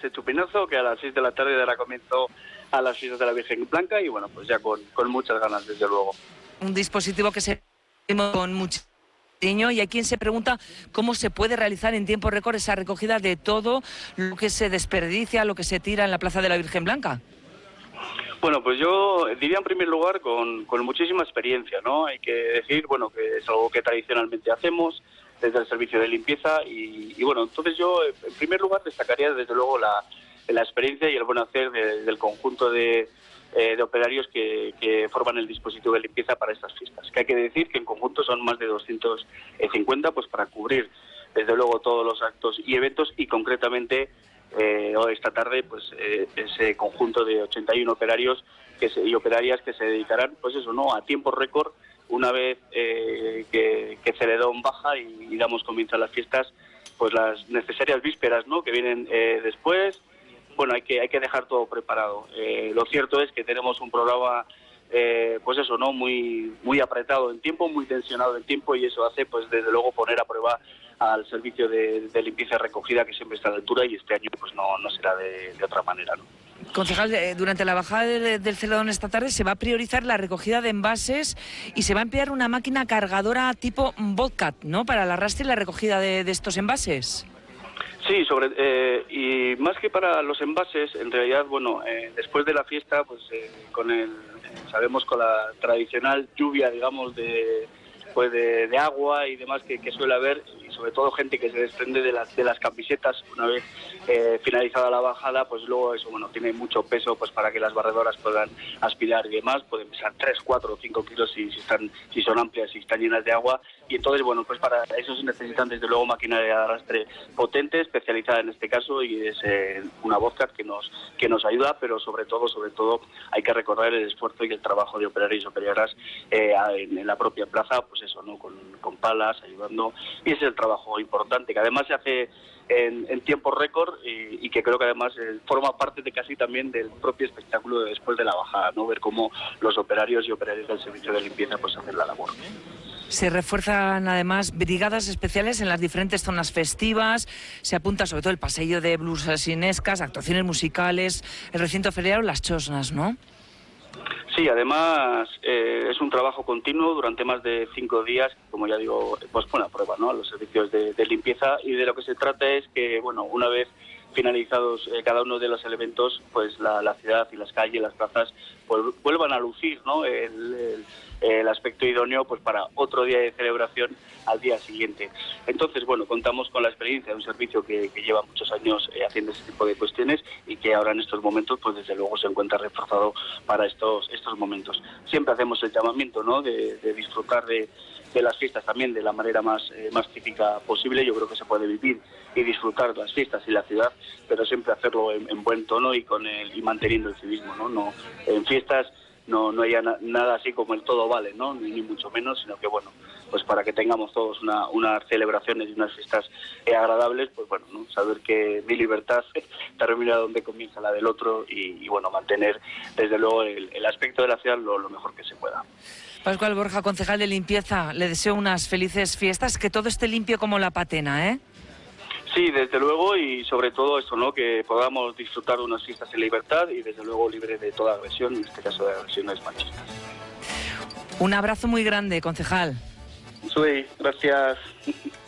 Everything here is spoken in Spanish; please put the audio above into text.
este chupinazo que a las 6 de la tarde dará comienzo a las fiestas de la Virgen Blanca y bueno, pues ya con muchas ganas, desde luego. Un dispositivo que se con mucho cariño, y hay quien se pregunta cómo se puede realizar en tiempo récord esa recogida de todo lo que se desperdicia, lo que se tira en la Plaza de la Virgen Blanca. Bueno, pues yo diría en primer lugar con muchísima experiencia, ¿no? Hay que decir, bueno, que es algo que tradicionalmente hacemos desde el servicio de limpieza y bueno, entonces yo en primer lugar destacaría desde luego la experiencia y el buen hacer del conjunto de operarios que forman el dispositivo de limpieza para estas fiestas. Que hay que decir que en conjunto son más de 250 pues para cubrir desde luego todos los actos y eventos y concretamente esta tarde pues ese conjunto de 81 operarios y operarias que se dedicarán pues eso, ¿no?, a tiempo récord una vez que Celedón baja y damos comienzo a las fiestas, pues las necesarias vísperas, ¿no?, que vienen después. Bueno, hay que dejar todo preparado. Lo cierto es que tenemos un programa pues eso, ¿no?, muy apretado en tiempo, muy tensionado en tiempo, y eso hace pues desde luego poner a prueba al servicio de limpieza y recogida, que siempre está a la altura, y este año pues no será de otra manera, ¿no? Concejal, durante la bajada del Celedón esta tarde se va a priorizar la recogida de envases y se va a emplear una máquina cargadora tipo Bobcat, ¿no?, para el arrastre y la recogida de estos envases. Sí, y más que para los envases, en realidad, bueno, después de la fiesta, pues sabemos con la tradicional lluvia, digamos, de agua y demás que suele haber, y sobre todo gente que se desprende de las camisetas una vez finalizada la bajada, pues luego eso, bueno, tiene mucho peso pues para que las barredoras puedan aspirar y demás, pueden pesar 3, 4 o 5 kilos si son amplias y están llenas de agua, y entonces, bueno, pues para eso se necesitan desde luego maquinaria de arrastre potente, especializada en este caso, y es una Bobcat que nos ayuda, pero sobre todo hay que recordar el esfuerzo y el trabajo de operarios y operadoras en la propia plaza, pues eso, ¿no?, con palas, ayudando, y ese es el trabajo importante, que además se hace en tiempo récord y que creo que además forma parte de casi también del propio espectáculo de después de la bajada, ¿no?, ver cómo los operarios y operarias del servicio de limpieza pues hacen la labor. Se refuerzan además brigadas especiales en las diferentes zonas festivas, se apunta sobre todo el pasillo de blusasinescas, actuaciones musicales, el recinto ferial, las chosnas, ¿no? Sí, además es un trabajo continuo durante más de 5 días, como ya digo, pues pone a prueba, ¿no?, a los servicios de limpieza, y de lo que se trata es que, bueno, una vez finalizados cada uno de los elementos, pues la ciudad y las calles, las plazas, pues vuelvan a lucir, ¿no?, el aspecto idóneo pues para otro día de celebración al día siguiente. Entonces, bueno, contamos con la experiencia de un servicio que lleva muchos años haciendo este tipo de cuestiones y que ahora en estos momentos, pues desde luego se encuentra reforzado para estos momentos. Siempre hacemos el llamamiento, ¿no?, de disfrutar de las fiestas también de la manera más típica posible. Yo creo que se puede vivir y disfrutar de las fiestas y la ciudad, pero siempre hacerlo en buen tono y manteniendo el civismo, ¿no? En fiestas no haya nada así como el todo vale, ¿no?, ni mucho menos, sino que, bueno, pues para que tengamos todos unas celebraciones y unas fiestas agradables, pues bueno, ¿no?, saber que mi libertad termina donde comienza la del otro y bueno, mantener desde luego el aspecto de la ciudad lo mejor que se pueda. Pascual Borja, concejal de limpieza, le deseo unas felices fiestas, que todo esté limpio como la patena, ¿eh? Sí, desde luego, y sobre todo eso, ¿no?, que podamos disfrutar de unas fiestas en libertad y desde luego libre de toda agresión, en este caso de agresiones machistas. Un abrazo muy grande, concejal. Sí, gracias.